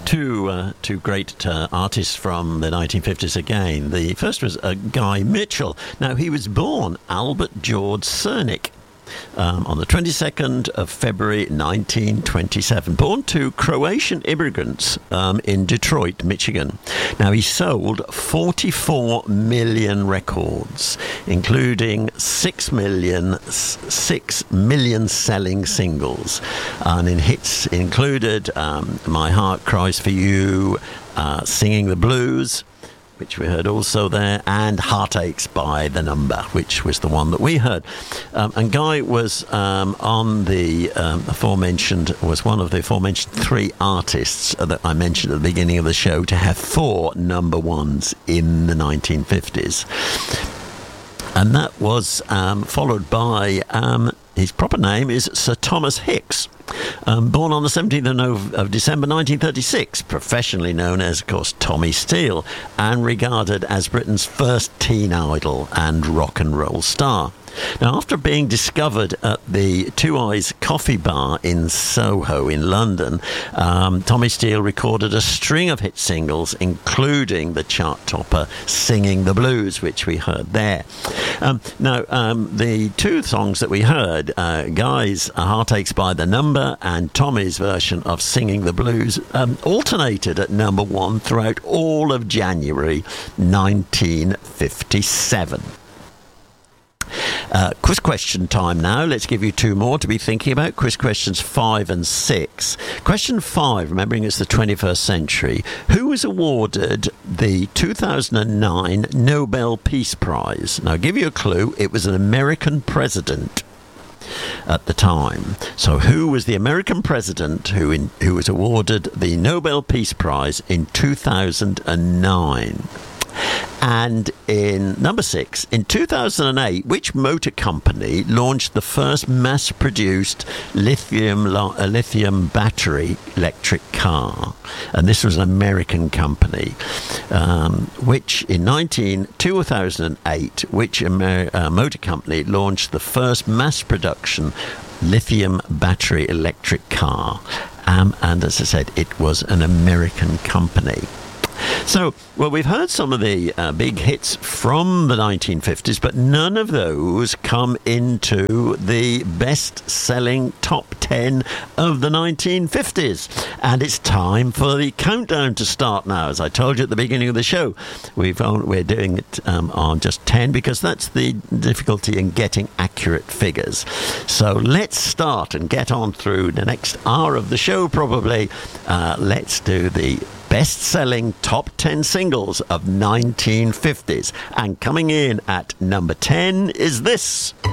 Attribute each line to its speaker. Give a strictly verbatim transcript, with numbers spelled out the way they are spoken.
Speaker 1: two uh, two great uh, artists from the nineteen fifties again. The first was uh, Guy Mitchell. Now, he was born Albert George Cernick Um, on the twenty-second of February nineteen twenty-seven, born to Croatian immigrants um, in Detroit, Michigan. Now, he sold forty-four million records, including six million, six million selling singles, and in hits included um, My Heart Cries for You, uh, Singing the Blues, which we heard also there, and Heartaches by The Number, which was the one that we heard. Um, and Guy was um, on the um, aforementioned, was one of the aforementioned three artists that I mentioned at the beginning of the show to have four number ones in the nineteen fifties. And that was um, followed by, um, his proper name is Sir Thomas Hicks. Um, born on the seventeenth of December nineteen thirty-six, professionally known as, of course, Tommy Steele, and regarded as Britain's first teen idol and rock and roll star. Now, after being discovered at the Two Eyes Coffee Bar in Soho in London, um, Tommy Steele recorded a string of hit singles, including the chart topper Singing the Blues, which we heard there. Um, now, um, the two songs that we heard, uh, Guy's Heartaches by The Number and Tommy's version of Singing the Blues, um, alternated at number one throughout all of January nineteen fifty-seven. Uh, quiz question time now. Let's give you two more to be thinking about. Quiz questions five and six. Question five, remembering it's the twenty-first century. Who was awarded the two thousand nine Nobel Peace Prize? Now, I'll give you a clue. It was an American president at the time. So who was the American president who in, who was awarded the Nobel Peace Prize in two thousand nine? And in number six, in two thousand eight, which motor company launched the first mass-produced lithium uh, lithium battery electric car? And this was an American company. Um, which in nineteen, two thousand eight, which Amer- uh, motor company launched the first mass-production lithium battery electric car? Um, and as I said, it was an American company. So, well, we've heard some of the uh, big hits from the nineteen fifties, but none of those come into the best-selling top ten of the nineteen fifties. And it's time for the countdown to start now. As I told you at the beginning of the show, we've on, we're doing it um, on just ten because that's the difficulty in getting accurate figures. So let's start and get on through the next hour of the show, probably. Uh, let's do the best-selling top ten singles of nineteen fifties. And coming in at number ten is this.